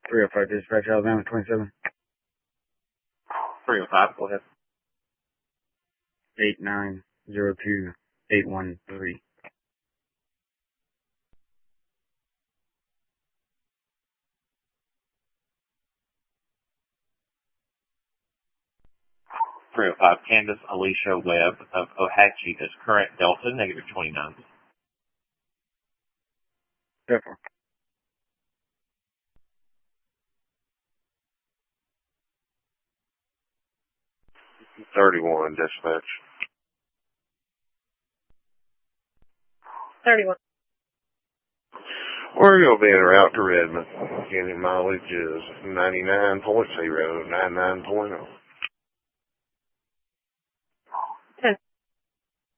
305 Dispatch, Alabama 27. 305, go ahead. 8902813. Candace Alicia Webb of Ohatchee is current Delta, negative 29. Therefore. 31, dispatch. 31. We're going to be en route to Redmond. Getting mileage is 99.0, 99.0.